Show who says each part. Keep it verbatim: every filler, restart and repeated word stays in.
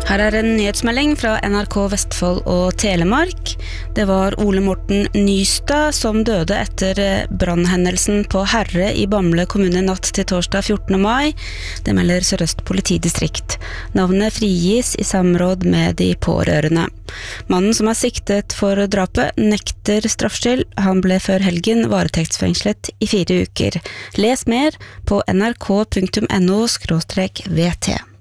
Speaker 1: Her er en nyhetsmelding fra N R K Vestfold og Telemark. Det var Ole Morten Nystad som døde etter brannhendelsen på Herre i Bamble kommune natt til torsdag fjortende mai. Det melder Sør-Øst politidistrikt. Navnet frigis i samråd med de pårørende. Mannen som er siktet for drapet nekter straffskyld. Han ble før helgen varetektsfengslet i fire uker. Les mer på nrk punktum no skråstrek v t.